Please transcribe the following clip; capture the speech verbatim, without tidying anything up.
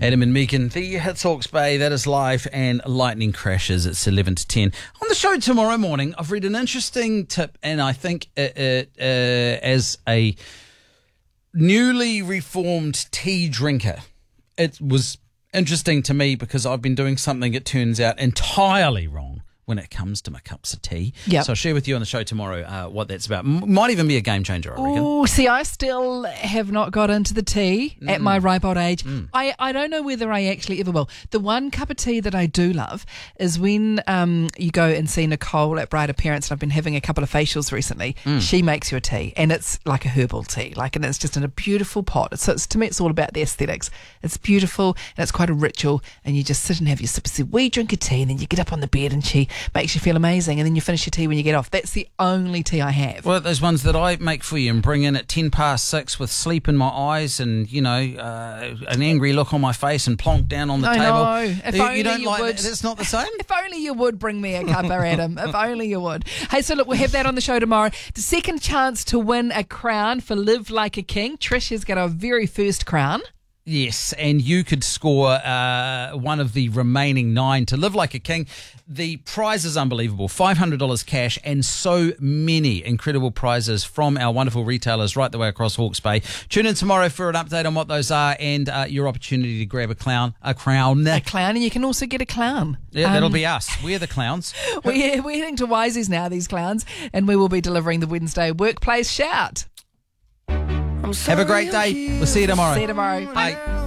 Adam and Megan, the Hits Hawke's Bay, that is live, and lightning crashes. It's eleven to ten. On the show tomorrow morning, I've read an interesting tip, and I think it, it, uh, as a newly reformed tea drinker, it was interesting to me because I've been doing something, it turns out, entirely wrong when it comes to my cups of tea. Yep. So I'll share with you on the show tomorrow uh, what that's about. M- might even be a game changer, I reckon. Oh, see, I still have not got into the tea mm. at my ripe old age. Mm. I, I don't know whether I actually ever will. The one cup of tea that I do love is when um, you go and see Nicole at Bride Appearance, and I've been having a couple of facials recently. Mm. She makes you a tea, and it's like a herbal tea, like, and it's just in a beautiful pot. So it's, to me, it's all about the aesthetics. It's beautiful, and it's quite a ritual, and you just sit and have your sip of wee drink of tea, and then you get up on the bed, and she makes you feel amazing, and then you finish your tea when you get off. That's the only tea I have. Well, those ones that I make for you and bring in at ten past six with sleep in my eyes and, you know, uh, an angry look on my face and plonk down on the I table. know. If you, only you don't you like would. that? It's not the same? If only you would bring me a cuppa, Adam. If only you would. Hey, so look, we'll have that on the show tomorrow. The second chance to win a crown for Live Like a King. Trish has got our very first crown. Yes, and you could score uh, one of the remaining nine to Live Like a King. The prize is unbelievable. five hundred dollars cash and so many incredible prizes from our wonderful retailers right the way across Hawke's Bay. Tune in tomorrow for an update on what those are and uh, your opportunity to grab a clown, a crown. A clown, and you can also get a clown. Yeah, that'll um, be us. We're the clowns. we're, we're heading to Wisey's now, these clowns, and we will be delivering the Wednesday Workplace Shout. Have a great day. We'll see you tomorrow. See you tomorrow. Bye.